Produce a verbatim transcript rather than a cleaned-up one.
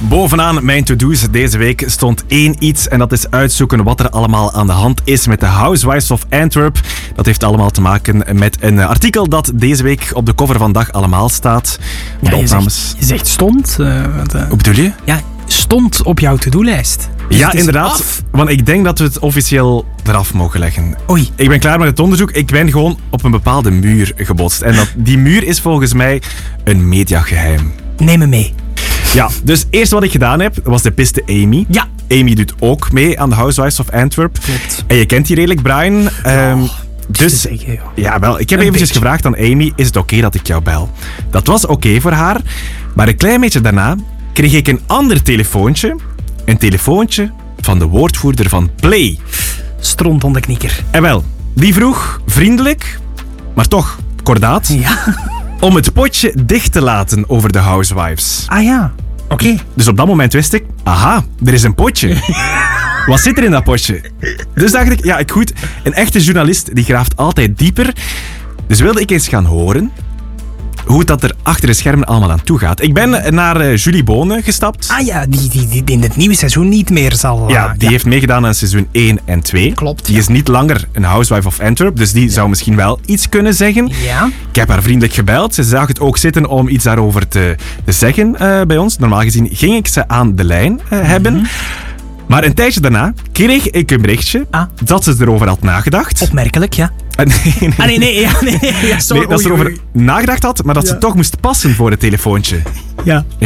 Bovenaan mijn to-do's deze week stond één iets en dat is uitzoeken wat er allemaal aan de hand is met de Housewives of Antwerp. Dat heeft allemaal te maken met een artikel dat deze week op de cover van Dag Allemaal staat. Ja, de je, opnames. zegt, je zegt stond. Uh, want, uh, Hoe bedoel je? Ja, stond op jouw to-do-lijst. Dus ja, het is inderdaad. af. Want ik denk dat we het officieel eraf mogen leggen. Oei. Ik ben klaar met het onderzoek. Ik ben gewoon op een bepaalde muur gebotst. En dat, die muur is volgens mij een mediageheim. Neem me mee. Ja, dus eerst wat ik gedaan heb, was de piste Amy. Ja. Amy doet ook mee aan de Housewives of Antwerp. Klopt. En je kent die redelijk, Brian. Um, Oh, dus, zeggen, joh. ja, wel, ik heb Een eventjes beetje. gevraagd aan Amy, is het oké dat ik jou bel? Dat was oké voor haar, maar een klein beetje daarna kreeg ik een ander telefoontje. Een telefoontje van de woordvoerder van Play. Stront onder knikker. En wel, die vroeg vriendelijk, maar toch kordaat, Ja. om het potje dicht te laten over de Housewives. Ah ja. Oké. Dus op dat moment wist ik, aha, er is een potje. Wat zit er in dat potje? Dus dacht ik, ja, goed, een echte journalist die graaft altijd dieper. Dus wilde ik eens gaan horen hoe het dat er achter de schermen allemaal aan toe gaat. Ik ben naar uh, Julie Bonen gestapt. Ah ja, die, die, die in het nieuwe seizoen niet meer zal... Ja, uh, die heeft meegedaan aan seizoen één en twee. Klopt, Die ja. is niet langer een housewife of Antwerp, dus die zou misschien wel iets kunnen zeggen. Ja. Ik heb haar vriendelijk gebeld. Ze zag het ook zitten om iets daarover te, te zeggen uh, bij ons. Normaal gezien ging ik ze aan de lijn uh, hebben. Mhm. Maar een tijdje daarna kreeg ik een berichtje Ah. dat ze erover had nagedacht. Opmerkelijk, ja. Uh, nee, nee, Ah nee, nee, ja, nee, nee, ja, sorry. nee, dat ze Oei, erover oei. nagedacht had, maar dat ze Ja. toch moest passen voor het telefoontje. Ja.